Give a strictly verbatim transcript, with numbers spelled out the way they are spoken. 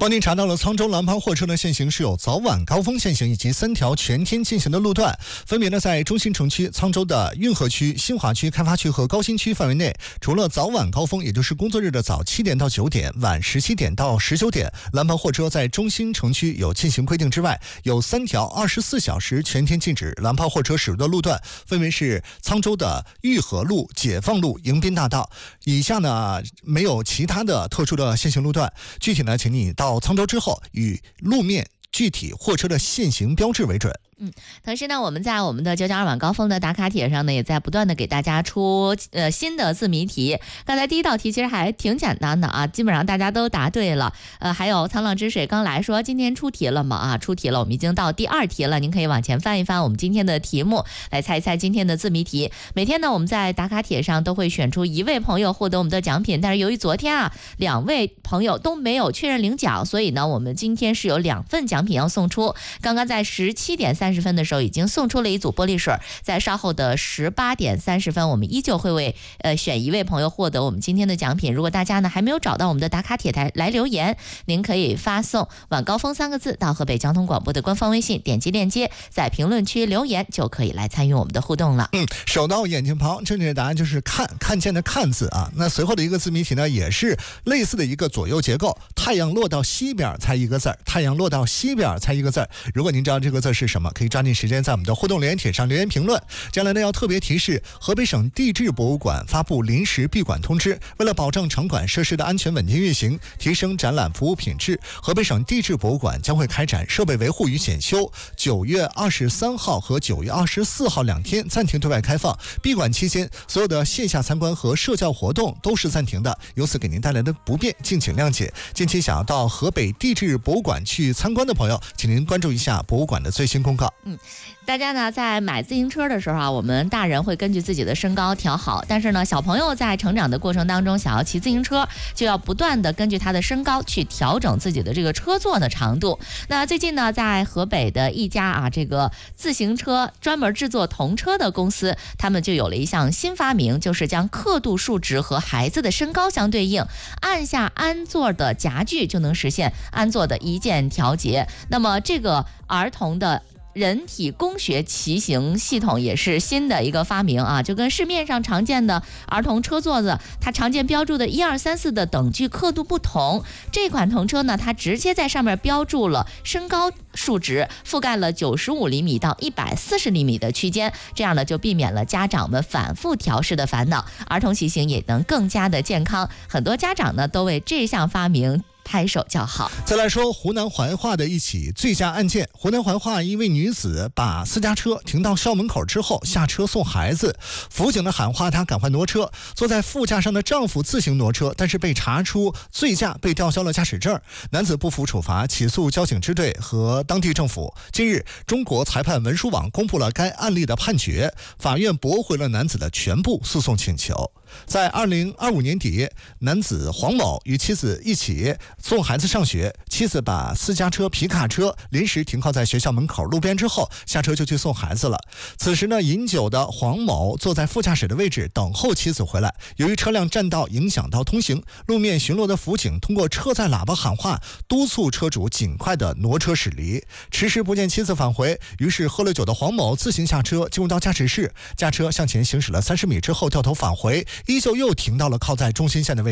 帮您查到了沧州蓝牌货车的限行是有早晚高峰限行以及三条全天进行的路段，分别呢在中心城区、沧州的运河区、新华区、开发区和高新区范围内，除了早晚高峰，也就是工作日的早七点到九点、晚十七点到十九点，蓝牌货车在中心城区有进行规定之外，有三条二十四小时全天禁止蓝牌货车驶入的路段，分别是沧州的玉河路、解放路、迎宾大道。以下呢没有其他的特殊的限行路段，具体呢，请你到沧州之后与路面具体货车的限行标志为准。 嗯，同时呢，我们在我们的九九二晚高峰的打卡帖上呢，也在不断的给大家出呃新的自谜题。刚才第一道题其实还挺简单的啊，基本上大家都答对了。呃，还有沧浪之水刚来说今天出题了吗？啊，出题了，我们已经到第二题了，您可以往前翻一翻我们今天的题目，来猜一猜今天的自谜题。每天呢，我们在打卡帖上都会选出一位朋友获得我们的奖品，但是由于昨天啊两位朋友都没有确认领奖，所以呢，我们今天是有两份奖品要送出。刚刚在十七点三十分的时候已经送出了一组玻璃水，在稍后的十八点三十分，我们依旧会为呃选一位朋友获得我们今天的奖品。如果大家呢还没有找到我们的打卡帖台来留言，您可以发送晚高峰三个字到河北交通广播的官方微信，点击链接在评论区留言，就可以来参与我们的互动了。 嗯，手到眼睛旁，正确的答案就是看看见的看字啊。那随后的一个自谜题呢，也是类似的一个左右结构，太阳落到西边猜一个字，太阳落到西边猜一个字。如果您知道这个字是什么，可以抓紧时间在我们的互动留言帖上留言评论。接下来呢，要特别提示，河北省地质博物馆发布临时闭馆通知，为了保障场馆设施的安全稳定运行，提升展览服务品质，河北省地质博物馆将会开展设备维护与检修。九月二十三号和九月二十四号两天暂停对外开放。闭馆期间，所有的线下参观和社交活动都是暂停的，由此给您带来的不便，敬请谅解。近期想要到河北地质博物馆去参观的朋友，请您关注一下博物馆的最新公告。 嗯，大家呢在买自行车的时候啊，我们大人会根据自己的身高调好，但是呢，小朋友在成长的过程当中，想要骑自行车，就要不断的根据他的身高去调整自己的这个车座的长度。那最近呢，在河北的一家啊这个自行车专门制作童车的公司，他们就有了一项新发明，就是将刻度数值和孩子的身高相对应，按下安座的夹具就能实现安座的一键调节。那么这个儿童的人体工学骑行系统也是新的一个发明啊，就跟市面上常见的儿童车座子，它常见标注的一二三四的等距刻度不同。这款童车呢，它直接在上面标注了身高数值，覆盖了九十五厘米到一百四十厘米的区间，这样呢就避免了家长们反复调试的烦恼，儿童骑行也能更加的健康。很多家长呢都为这项发明拍手叫好。 再来说湖南怀化的一起醉驾案件。湖南怀化一位女子把私家车停到校门口之后下车送孩子，辅警的喊话她赶快挪车，坐在副驾上的丈夫自行挪车，但是被查出醉驾，被吊销了驾驶证。男子不服处罚，起诉交警支队和当地政府。近日，中国裁判文书网公布了该案例的判决，法院驳回了男子的全部诉讼请求。在二零二五年底，男子黄某与妻子一起送孩子上学，妻子把私家车皮卡车临时停靠在学校门口路边之后，下车就去送孩子了。此时呢，饮酒的黄某坐在副驾驶的位置等候妻子回来，由于车辆占道影响到通行，路面巡逻的辅警通过车载喇叭喊话，督促车主尽快的挪车驶离。迟迟不见妻子返回，于是喝了酒的黄某自行下车，进入到驾驶室，驾车向前行驶了三十米之后掉头返回，依旧又停到了靠在中心线的位置。